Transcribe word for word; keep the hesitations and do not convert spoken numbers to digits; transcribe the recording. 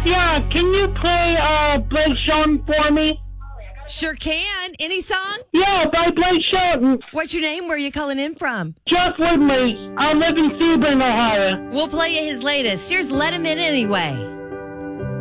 Yeah, can you play uh, Blake Shelton for me? Sure can. Any song? Yeah, by Blake Shelton. What's your name? Where are you calling in from? Jeff Woodley. I live in Sebring, Ohio. We'll play you his latest. Here's Let Him In Anyway.